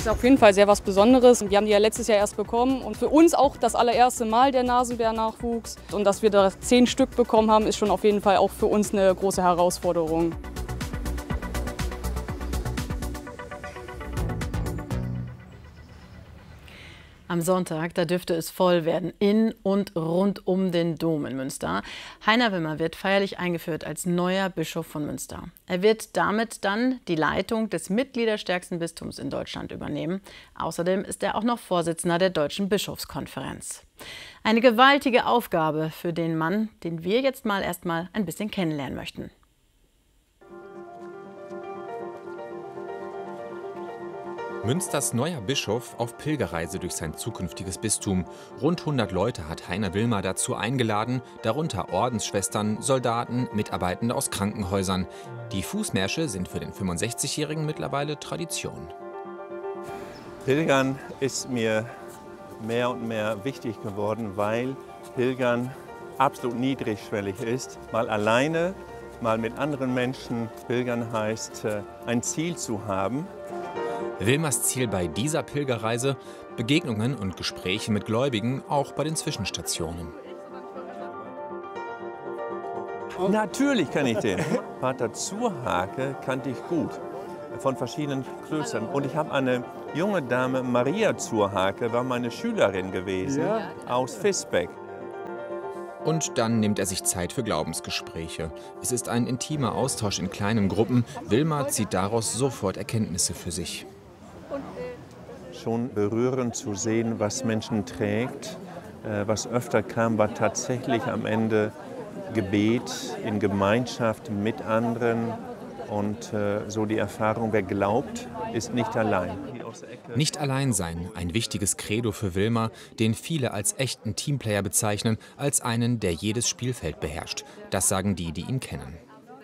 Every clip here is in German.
ist auf jeden Fall sehr was Besonderes. Wir haben die ja letztes Jahr erst bekommen und für uns auch das allererste Mal der Nasenbär-Nachwuchs. Und dass wir da 10 Stück bekommen haben, ist schon auf jeden Fall auch für uns eine große Herausforderung. Am Sonntag, da dürfte es voll werden, in und rund um den Dom in Münster. Heiner Wilmer wird feierlich eingeführt als neuer Bischof von Münster. Er wird damit dann die Leitung des mitgliederstärksten Bistums in Deutschland übernehmen. Außerdem ist er auch noch Vorsitzender der Deutschen Bischofskonferenz. Eine gewaltige Aufgabe für den Mann, den wir jetzt erstmal ein bisschen kennenlernen möchten. Münsters neuer Bischof auf Pilgerreise durch sein zukünftiges Bistum. Rund 100 Leute hat Heiner Wilmer dazu eingeladen, darunter Ordensschwestern, Soldaten, Mitarbeitende aus Krankenhäusern. Die Fußmärsche sind für den 65-Jährigen mittlerweile Tradition. Pilgern ist mir mehr und mehr wichtig geworden, weil Pilgern absolut niedrigschwellig ist. Mal alleine, mal mit anderen Menschen. Pilgern heißt, ein Ziel zu haben. Wilmers Ziel bei dieser Pilgerreise: Begegnungen und Gespräche mit Gläubigen, auch bei den Zwischenstationen. Natürlich kann ich den. Pater Zurhake kannte ich gut, von verschiedenen Klöstern. Und ich habe eine junge Dame, Maria Zurhake, war meine Schülerin gewesen, aus Visbeck. Und dann nimmt er sich Zeit für Glaubensgespräche. Es ist ein intimer Austausch in kleinen Gruppen. Wilmer zieht daraus sofort Erkenntnisse für sich. Schon berührend zu sehen, was Menschen trägt. Was öfter kam, war tatsächlich am Ende Gebet in Gemeinschaft mit anderen. Und so die Erfahrung, wer glaubt, ist nicht allein. Nicht allein sein, ein wichtiges Credo für Wilmer, den viele als echten Teamplayer bezeichnen, als einen, der jedes Spielfeld beherrscht. Das sagen die, die ihn kennen.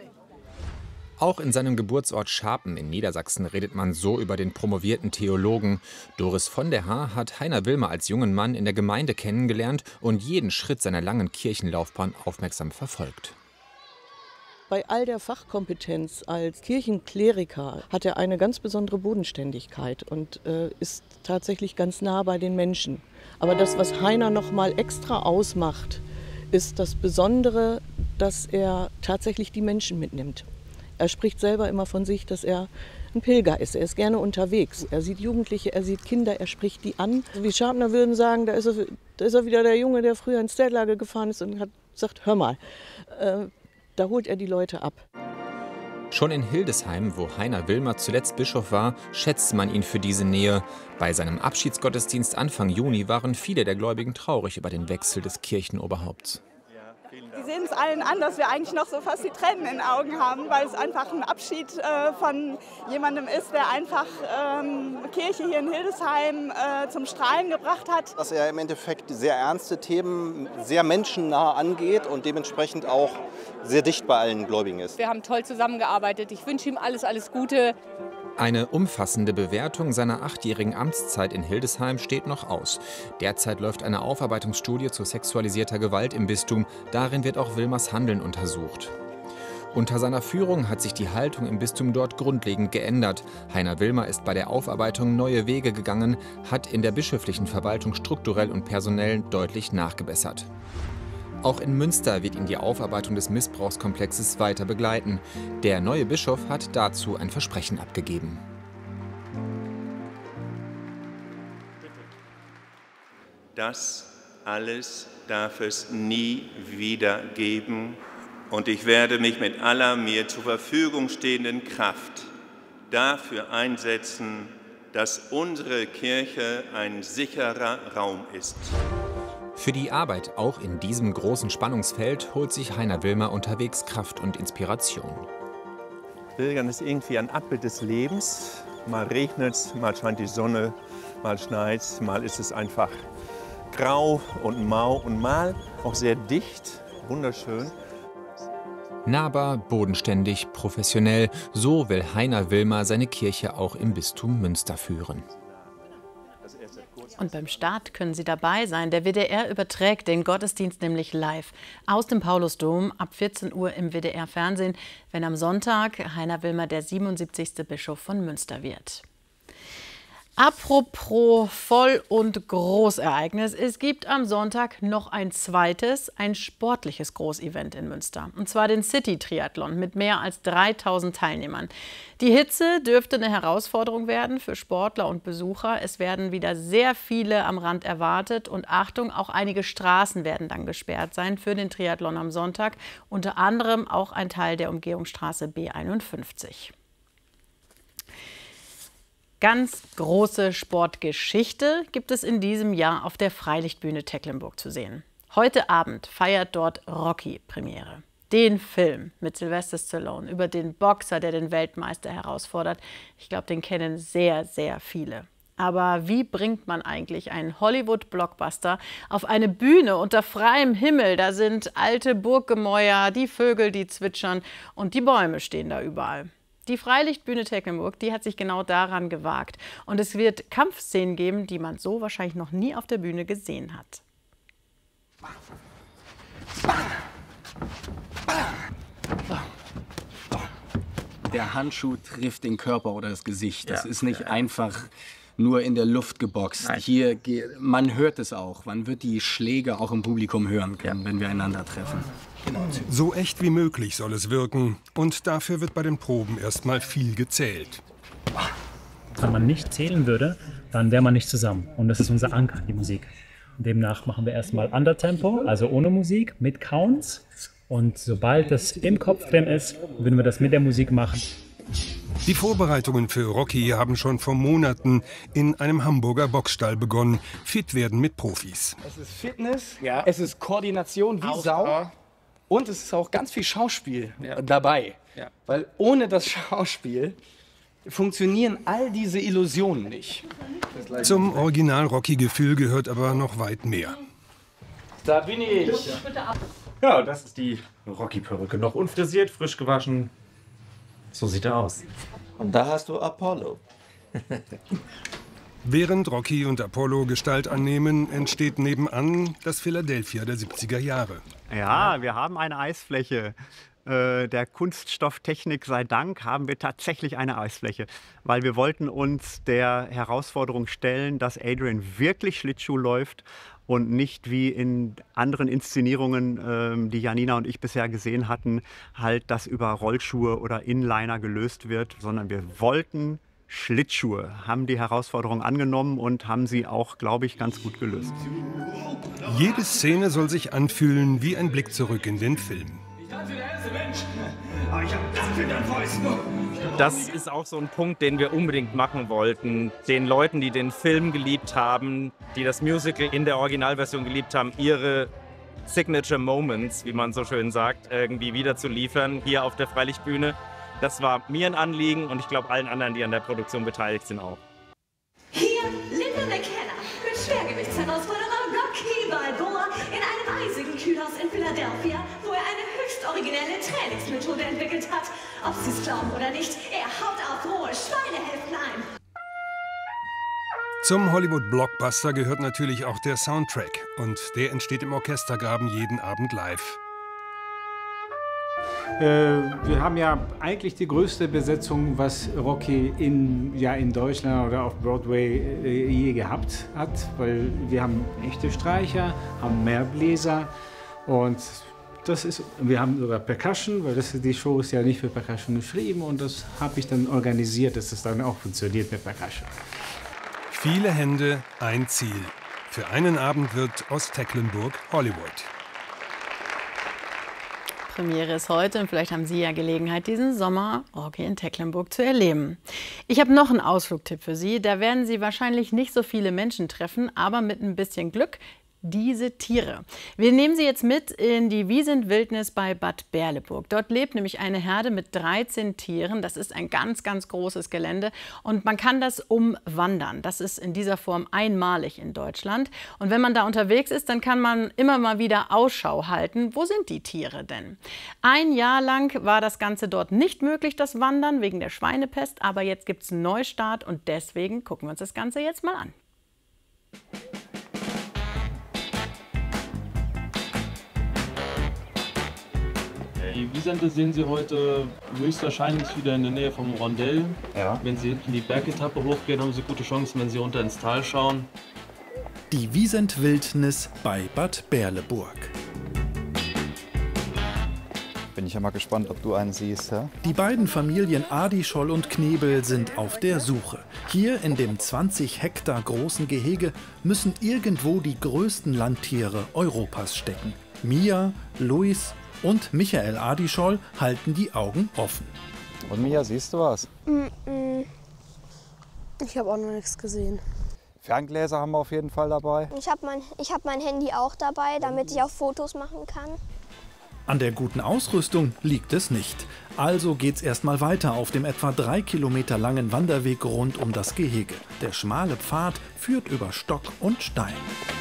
Auch in seinem Geburtsort Scharpen in Niedersachsen redet man so über den promovierten Theologen. Doris von der Haar hat Heiner Wilmer als jungen Mann in der Gemeinde kennengelernt und jeden Schritt seiner langen Kirchenlaufbahn aufmerksam verfolgt. Bei all der Fachkompetenz als Kirchenkleriker hat er eine ganz besondere Bodenständigkeit und ist tatsächlich ganz nah bei den Menschen. Aber das, was Heiner noch mal extra ausmacht, ist das Besondere, dass er tatsächlich die Menschen mitnimmt. Er spricht selber immer von sich, dass er ein Pilger ist. Er ist gerne unterwegs. Er sieht Jugendliche, er sieht Kinder, er spricht die an. Wie Scharpner würden sagen, da ist er wieder der Junge, der früher ins Zeltlager gefahren ist und hat gesagt, hör mal, da holt er die Leute ab. Schon in Hildesheim, wo Heiner Wilmer zuletzt Bischof war, schätzt man ihn für diese Nähe. Bei seinem Abschiedsgottesdienst Anfang Juni waren viele der Gläubigen traurig über den Wechsel des Kirchenoberhaupts. Sie sehen es allen an, dass wir eigentlich noch so fast die Tränen in den Augen haben, weil es einfach ein Abschied von jemandem ist, der einfach Kirche hier in Hildesheim zum Strahlen gebracht hat. Dass er im Endeffekt sehr ernste Themen sehr menschennah angeht und dementsprechend auch sehr dicht bei allen Gläubigen ist. Wir haben toll zusammengearbeitet. Ich wünsche ihm alles Gute. Eine umfassende Bewertung seiner 8-jährigen Amtszeit in Hildesheim steht noch aus. Derzeit läuft eine Aufarbeitungsstudie zu sexualisierter Gewalt im Bistum. Darin wird auch Wilmers Handeln untersucht. Unter seiner Führung hat sich die Haltung im Bistum dort grundlegend geändert. Heiner Wilmer ist bei der Aufarbeitung neue Wege gegangen, hat in der bischöflichen Verwaltung strukturell und personell deutlich nachgebessert. Auch in Münster wird ihn die Aufarbeitung des Missbrauchskomplexes weiter begleiten. Der neue Bischof hat dazu ein Versprechen abgegeben. Das alles darf es nie wieder geben. Und ich werde mich mit aller mir zur Verfügung stehenden Kraft dafür einsetzen, dass unsere Kirche ein sicherer Raum ist. Für die Arbeit auch in diesem großen Spannungsfeld holt sich Heiner Wilmer unterwegs Kraft und Inspiration. Pilgern ist irgendwie ein Abbild des Lebens. Mal regnet es, mal scheint die Sonne, mal schneit es, mal ist es einfach grau und mau und mal auch sehr dicht, wunderschön. Nahbar, bodenständig, professionell, so will Heiner Wilmer seine Kirche auch im Bistum Münster führen. Und beim Start können Sie dabei sein. Der WDR überträgt den Gottesdienst nämlich live aus dem Paulusdom ab 14 Uhr im WDR-Fernsehen, wenn am Sonntag Heiner Wilmer der 77. Bischof von Münster wird. Apropos Voll- und Großereignis. Es gibt am Sonntag noch ein zweites, ein sportliches Großevent in Münster. Und zwar den City-Triathlon mit mehr als 3000 Teilnehmern. Die Hitze dürfte eine Herausforderung werden für Sportler und Besucher. Es werden wieder sehr viele am Rand erwartet. Und Achtung, auch einige Straßen werden dann gesperrt sein für den Triathlon am Sonntag. Unter anderem auch ein Teil der Umgehungsstraße B51. Ganz große Sportgeschichte gibt es in diesem Jahr auf der Freilichtbühne Tecklenburg zu sehen. Heute Abend feiert dort Rocky Premiere. Den Film mit Sylvester Stallone über den Boxer, der den Weltmeister herausfordert. Ich glaube, den kennen sehr, sehr viele. Aber wie bringt man eigentlich einen Hollywood-Blockbuster auf eine Bühne unter freiem Himmel? Da sind alte Burggemäuer, die Vögel, die zwitschern und die Bäume stehen da überall. Die Freilichtbühne Tecklenburg, die hat sich genau daran gewagt. Und es wird Kampfszenen geben, die man so wahrscheinlich noch nie auf der Bühne gesehen hat. Der Handschuh trifft den Körper oder das Gesicht. Das ist nicht einfach nur in der Luft geboxt. Nein. Hier, man hört es auch. Man wird die Schläge auch im Publikum hören können, wenn wir einander treffen. Genau. So echt wie möglich soll es wirken. Und dafür wird bei den Proben erstmal viel gezählt. Wenn man nicht zählen würde, dann wäre man nicht zusammen. Und das ist unser Anker, die Musik. Und demnach machen wir erstmal Undertempo, also ohne Musik, mit Counts. Und sobald das im Kopf drin ist, würden wir das mit der Musik machen. Die Vorbereitungen für Rocky haben schon vor Monaten in einem Hamburger Boxstall begonnen. Fit werden mit Profis. Es ist Fitness, es ist Koordination wie Sau und es ist auch ganz viel Schauspiel dabei. Ja. Weil ohne das Schauspiel funktionieren all diese Illusionen nicht. Zum Original-Rocky-Gefühl gehört aber noch weit mehr. Da bin ich. Ja, das ist die Rocky-Perücke. Noch unfrisiert, frisch gewaschen. So sieht er aus. Und da hast du Apollo. Während Rocky und Apollo Gestalt annehmen, entsteht nebenan das Philadelphia der 70er Jahre. Ja, wir haben eine Eisfläche. Der Kunststofftechnik sei Dank haben wir tatsächlich eine Eisfläche, weil wir wollten uns der Herausforderung stellen, dass Adrian wirklich Schlittschuh läuft und nicht wie in anderen Inszenierungen, die Janina und ich bisher gesehen hatten, halt das über Rollschuhe oder Inliner gelöst wird, sondern wir wollten Schlittschuhe, haben die Herausforderung angenommen und haben sie auch, glaube ich, ganz gut gelöst. Jede Szene soll sich anfühlen wie ein Blick zurück in den Film. Das ist auch so ein Punkt, den wir unbedingt machen wollten. Den Leuten, die den Film geliebt haben, die das Musical in der Originalversion geliebt haben, ihre Signature Moments, wie man so schön sagt, irgendwie wieder zu liefern hier auf der Freilichtbühne. Das war mir ein Anliegen und ich glaube allen anderen, die an der Produktion beteiligt sind, auch. Hier Linda McKenna mit Schwergewichtsherausforderer Rocky Balboa in einem eisigen Kühlhaus in Philadelphia, wo er eine höchst originelle Trainingsmethode entwickelt hat. Ob Sie es glauben oder nicht, er haut auf rohe Schweinehälften ein. Zum Hollywood-Blockbuster gehört natürlich auch der Soundtrack. Und der entsteht im Orchestergraben jeden Abend live. Wir haben ja eigentlich die größte Besetzung, was Rocky in Deutschland oder auf Broadway je gehabt hat, weil wir haben echte Streicher, haben mehr Bläser und wir haben sogar Percussion, weil die Show ist ja nicht für Percussion geschrieben und das habe ich dann organisiert, dass es dann auch funktioniert mit Percussion. Viele Hände, ein Ziel. Für einen Abend wird aus Tecklenburg Hollywood. Premiere ist heute und vielleicht haben Sie ja Gelegenheit, diesen Sommer Rocky in Tecklenburg zu erleben. Ich habe noch einen Ausflugtipp für Sie. Da werden Sie wahrscheinlich nicht so viele Menschen treffen, aber mit ein bisschen Glück diese Tiere. Wir nehmen Sie jetzt mit in die Wiesent-Wildnis bei Bad Berleburg. Dort lebt nämlich eine Herde mit 13 Tieren. Das ist ein ganz, ganz großes Gelände und man kann das umwandern. Das ist in dieser Form einmalig in Deutschland. Und wenn man da unterwegs ist, dann kann man immer mal wieder Ausschau halten. Wo sind die Tiere denn? Ein Jahr lang war das Ganze dort nicht möglich, das Wandern, wegen der Schweinepest. Aber jetzt gibt es einen Neustart und deswegen gucken wir uns das Ganze jetzt mal an. Die Wiesente sehen Sie heute höchstwahrscheinlich wieder in der Nähe vom Rondell. Ja. Wenn Sie hinten die Bergetappe hochgehen, haben Sie gute Chancen, wenn Sie runter ins Tal schauen. Die Wiesent-Wildnis bei Bad Berleburg. Bin ich ja mal gespannt, ob du einen siehst. Ja? Die beiden Familien Adischoll und Knebel sind auf der Suche. Hier in dem 20 Hektar großen Gehege müssen irgendwo die größten Landtiere Europas stecken. Mia, Luis und Michael Adischoll halten die Augen offen. Und Mia, siehst du was? Ich habe auch noch nichts gesehen. Ferngläser haben wir auf jeden Fall dabei. Ich habe mein Handy auch dabei, damit ich auch Fotos machen kann. An der guten Ausrüstung liegt es nicht. Also geht's erstmal weiter auf dem etwa 3 Kilometer langen Wanderweg rund um das Gehege. Der schmale Pfad führt über Stock und Stein.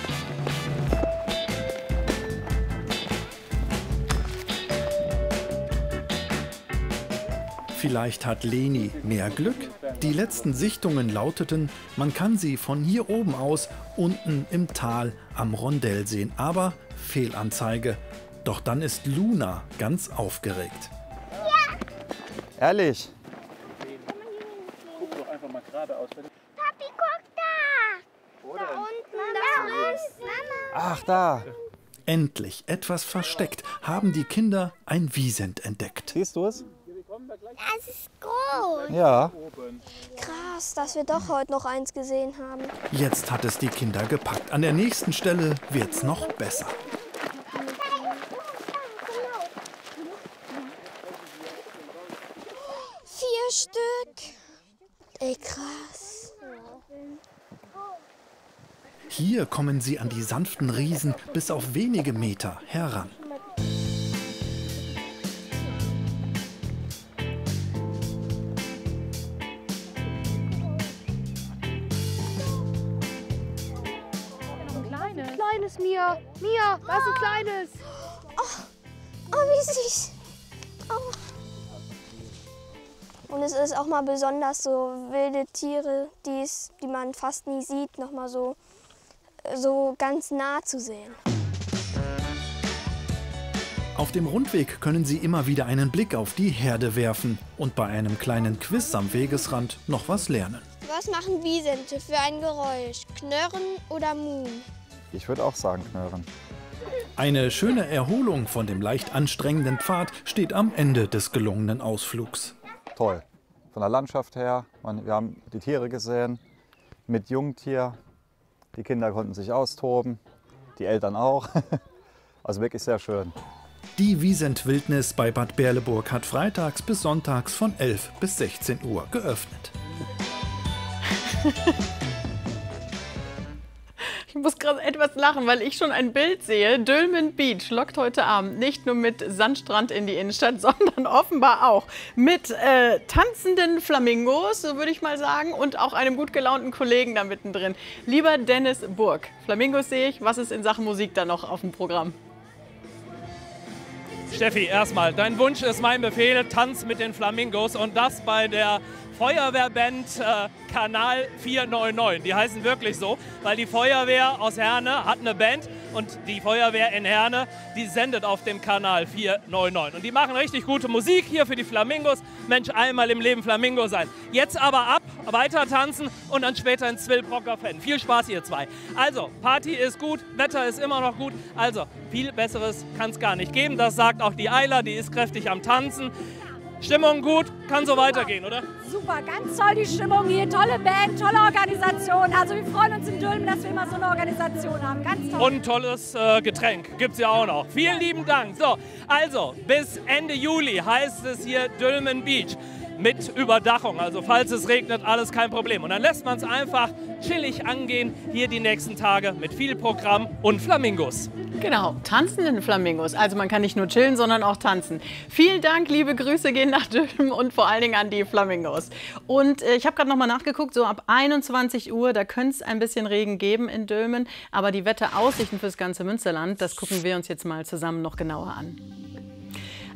Vielleicht hat Leni mehr Glück? Die letzten Sichtungen lauteten, man kann sie von hier oben aus unten im Tal am Rondell sehen. Aber Fehlanzeige. Doch dann ist Luna ganz aufgeregt. Ja. Ehrlich? Guck doch einfach mal geradeaus. Papi, guck da! Da unten, da ist Mama. Ach, da. Endlich, etwas versteckt, haben die Kinder ein Wiesent entdeckt. Siehst du es? Das ist groß. Ja. Krass, dass wir doch heute noch eins gesehen haben. Jetzt hat es die Kinder gepackt. An der nächsten Stelle wird's noch besser. 4 Stück. Ey, krass. Hier kommen sie an die sanften Riesen bis auf wenige Meter heran. Kleines, Mia. Mia, da ist ein kleines. Oh, wie süß. Oh. Und es ist auch mal besonders so wilde Tiere, die man fast nie sieht, noch mal so ganz nah zu sehen. Auf dem Rundweg können Sie immer wieder einen Blick auf die Herde werfen und bei einem kleinen Quiz am Wegesrand noch was lernen. Was machen Wiesente für ein Geräusch? Knurren oder Muhen? Ich würde auch sagen Knurren. Eine schöne Erholung von dem leicht anstrengenden Pfad steht am Ende des gelungenen Ausflugs. Toll. Von der Landschaft her, wir haben die Tiere gesehen, mit Jungtier. Die Kinder konnten sich austoben, die Eltern auch. Also wirklich sehr schön. Die Wiesent-Wildnis bei Bad Berleburg hat freitags bis sonntags von 11 bis 16 Uhr geöffnet. Ich muss gerade etwas lachen, weil ich schon ein Bild sehe. Dülmen Beach lockt heute Abend nicht nur mit Sandstrand in die Innenstadt, sondern offenbar auch mit tanzenden Flamingos, so würde ich mal sagen, und auch einem gut gelaunten Kollegen da mittendrin. Lieber Dennis Burg, Flamingos sehe ich. Was ist in Sachen Musik da noch auf dem Programm? Steffi, erstmal, dein Wunsch ist mein Befehl, Tanz mit den Flamingos und das bei der Feuerwehrband Kanal 499. Die heißen wirklich so, weil die Feuerwehr aus Herne hat eine Band und die Feuerwehr in Herne, die sendet auf dem Kanal 499. Und die machen richtig gute Musik hier für die Flamingos. Mensch, einmal im Leben Flamingo sein. Jetzt aber ab, weiter tanzen und dann später ins Zwillbrocker Fan. Viel Spaß, ihr zwei. Also, Party ist gut, Wetter ist immer noch gut. Also, viel Besseres kann es gar nicht geben. Das sagt auch die Eila, die ist kräftig am Tanzen. Stimmung gut, kann so weitergehen, oder? Super, ganz toll die Stimmung hier, tolle Band, tolle Organisation. Also wir freuen uns in Dülmen, dass wir immer so eine Organisation haben, ganz toll. Und ein tolles Getränk gibt es ja auch noch. Vielen lieben Dank. So, also bis Ende Juli heißt es hier Dülmen Beach. Mit Überdachung, also falls es regnet, alles kein Problem. Und dann lässt man es einfach chillig angehen, hier die nächsten Tage mit viel Programm und Flamingos. Genau, tanzenden Flamingos. Also man kann nicht nur chillen, sondern auch tanzen. Vielen Dank, liebe Grüße gehen nach Dülmen und vor allen Dingen an die Flamingos. Und ich habe gerade noch mal nachgeguckt, so ab 21 Uhr, da könnte es ein bisschen Regen geben in Dülmen. Aber die Wetteraussichten fürs ganze Münsterland, das gucken wir uns jetzt mal zusammen noch genauer an.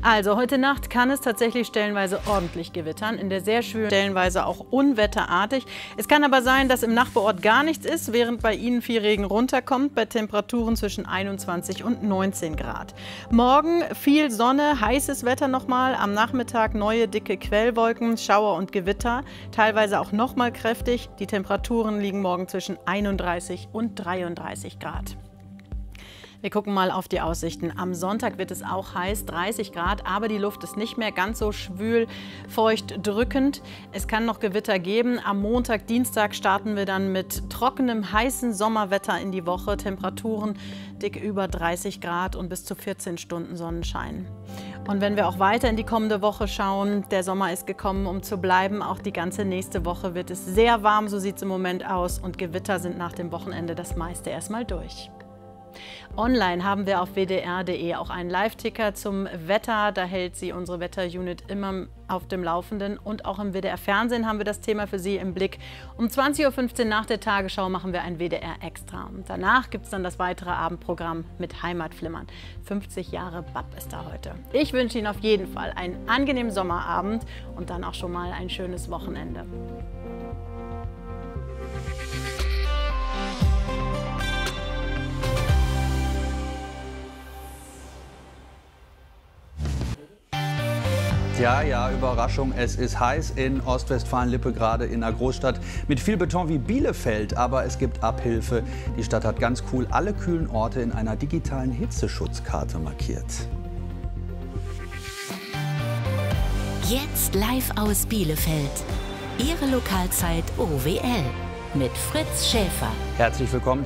Also heute Nacht kann es tatsächlich stellenweise ordentlich gewittern, in der sehr schwülen stellenweise auch unwetterartig. Es kann aber sein, dass im Nachbarort gar nichts ist, während bei Ihnen viel Regen runterkommt, bei Temperaturen zwischen 21 und 19 Grad. Morgen viel Sonne, heißes Wetter nochmal, am Nachmittag neue dicke Quellwolken, Schauer und Gewitter, teilweise auch nochmal kräftig. Die Temperaturen liegen morgen zwischen 31 und 33 Grad. Wir gucken mal auf die Aussichten. Am Sonntag wird es auch heiß, 30 Grad, aber die Luft ist nicht mehr ganz so schwül, feucht, drückend. Es kann noch Gewitter geben. Am Montag, Dienstag starten wir dann mit trockenem, heißen Sommerwetter in die Woche. Temperaturen dick über 30 Grad und bis zu 14 Stunden Sonnenschein. Und wenn wir auch weiter in die kommende Woche schauen, der Sommer ist gekommen, um zu bleiben. Auch die ganze nächste Woche wird es sehr warm, so sieht es im Moment aus. Und Gewitter sind nach dem Wochenende das meiste erstmal durch. Online haben wir auf wdr.de auch einen Live-Ticker zum Wetter. Da hält Sie unsere Wetter-Unit immer auf dem Laufenden. Und auch im WDR-Fernsehen haben wir das Thema für Sie im Blick. Um 20:15 Uhr nach der Tagesschau machen wir ein WDR-Extra. Und danach gibt es dann das weitere Abendprogramm mit Heimatflimmern. 50 Jahre BAP ist da heute. Ich wünsche Ihnen auf jeden Fall einen angenehmen Sommerabend und dann auch schon mal ein schönes Wochenende. Ja, Überraschung. Es ist heiß in Ostwestfalen-Lippe, gerade in einer Großstadt mit viel Beton wie Bielefeld. Aber es gibt Abhilfe. Die Stadt hat ganz cool alle kühlen Orte in einer digitalen Hitzeschutzkarte markiert. Jetzt live aus Bielefeld. Ihre Lokalzeit OWL mit Fritz Schäfer. Herzlich willkommen.